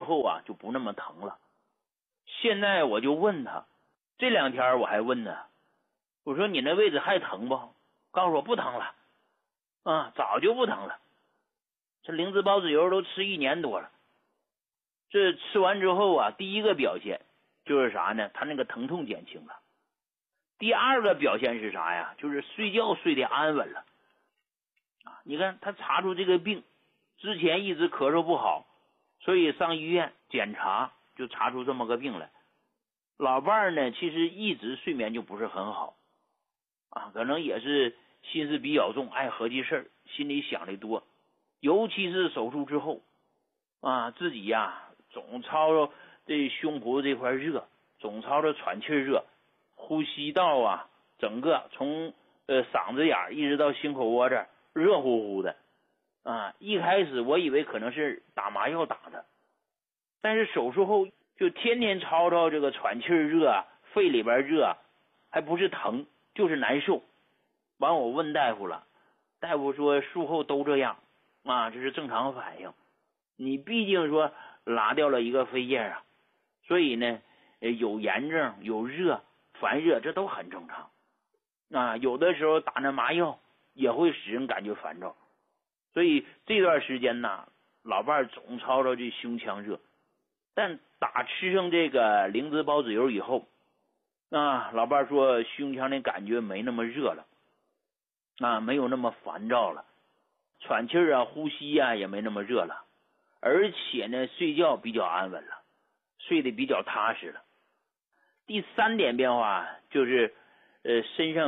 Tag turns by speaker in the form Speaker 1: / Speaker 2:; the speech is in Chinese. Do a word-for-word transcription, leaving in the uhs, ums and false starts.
Speaker 1: 后啊就不那么疼了。现在我就问他，这两天我还问他，我说你那位置还疼不？告诉我不疼了啊，早就不疼了。这灵芝孢子油都吃一年多了，这吃完之后啊，第一个表现就是啥呢？他那个疼痛减轻了。第二个表现是啥呀？就是睡觉睡得安稳了啊！你看他查出这个病，之前一直咳嗽不好，所以上医院检查就查出这么个病来。老伴儿呢，其实一直睡眠就不是很好啊，可能也是心思比较重，爱合计事儿，心里想的多。尤其是手术之后啊，自己呀、啊、总操着这胸脯这块热，总操着喘气热，呼吸道啊，整个从呃嗓子眼一直到心口窝这儿热乎乎的啊。一开始我以为可能是打麻药打的，但是手术后就天天操着这个喘气热，肺里边热，还不是疼就是难受。完我问大夫了，大夫说术后都这样啊，这是正常反应。你毕竟说拉掉了一个肺叶啊，所以呢有炎症有热烦热，这都很正常啊。有的时候打那麻药也会使人感觉烦躁，所以这段时间呢，老伴儿总操着这胸腔热。但打吃上这个灵芝孢子油以后啊，老伴儿说胸腔的感觉没那么热了啊，没有那么烦躁了，喘气啊呼吸啊也没那么热了，而且呢睡觉比较安稳了，睡得比较踏实了。第三点变化就是呃身上